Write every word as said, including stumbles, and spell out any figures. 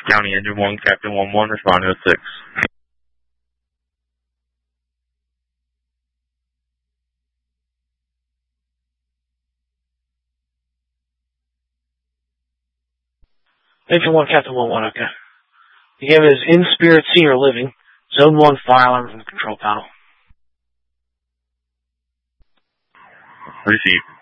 County Engine one, Captain one one, responding to six. Engine one, Captain one one, okay. The game is In Spirit Senior Living, Zone one, fire alarm from the control panel. Receive.